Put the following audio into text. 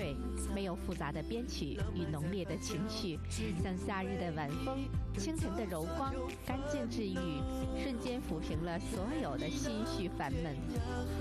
粹，没有复杂的编曲与浓烈的情绪，像夏日的晚风，清晨的柔光，干净治愈，瞬间抚平了所有的心绪烦闷。